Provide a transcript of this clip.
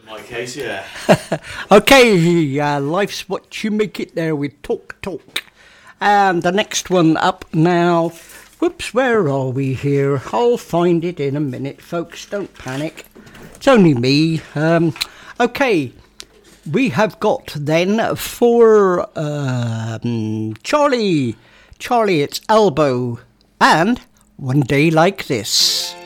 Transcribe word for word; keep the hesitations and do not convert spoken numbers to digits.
My case, yeah. Okay, uh, life's what you make it there with Talk Talk. And the next one up now. Whoops, where are we here? I'll find it in a minute, folks. Don't panic. It's only me. Um, okay, we have got then for um, Charlie. Charlie, it's Elbow. And One Day Like This.